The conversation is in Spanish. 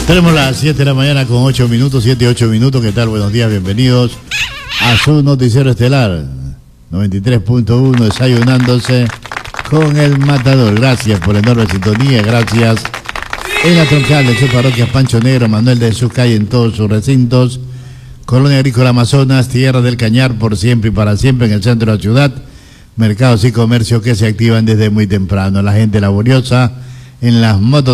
Tenemos las 7 de la mañana con 8 minutos, 7 y 8 minutos. ¿Qué tal? Buenos días, bienvenidos a su noticiero estelar 93.1, desayunándose con el matador. Gracias por la enorme sintonía, gracias. En la troncal de su parroquia Pancho Negro, Manuel de su calle, en todos sus recintos. Colonia Agrícola Amazonas, Tierra del Cañar, por siempre y para siempre en el centro de la ciudad. Mercados y comercios que se activan desde muy temprano. La gente laboriosa en las motos